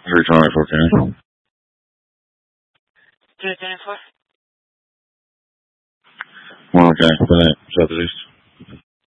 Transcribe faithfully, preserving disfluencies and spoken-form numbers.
three twenty-four, can three twenty-four. Well, okay, for that, Southeast.